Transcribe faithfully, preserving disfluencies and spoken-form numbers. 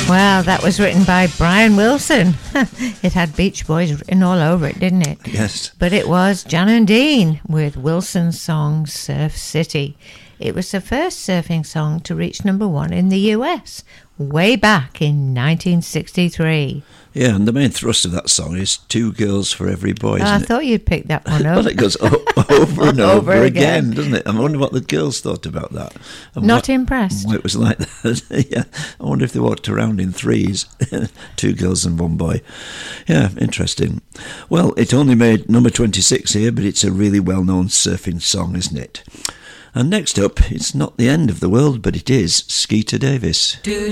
Well, that was written by Brian Wilson. It had Beach Boys written all over it, didn't it? Yes. But it was Jan and Dean with Wilson's song Surf City. It was the first surfing song to reach number one in the U S, way back in nineteen sixty-three. Yeah, and the main thrust of that song is two girls for every boy, isn't I it? thought you'd pick that one up. Well, it goes o- over and over, Over again, again. doesn't it? I wonder what the girls thought about that. And Not what, impressed. It was like that. Yeah, I wonder if they walked around in threes, two girls and one boy. Yeah, interesting. Well, it only made number twenty-six here, but it's a really well-known surfing song, isn't it? And next up, it's not the end of the world, but it is Skeeter Davis. Do